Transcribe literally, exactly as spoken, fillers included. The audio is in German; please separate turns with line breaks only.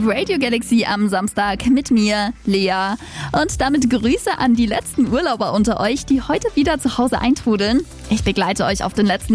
Radio Galaxy am Samstag mit mir, Lea. Und damit Grüße an die letzten Urlauber unter euch, die heute wieder zu Hause eintrudeln. Ich begleite euch auf den letzten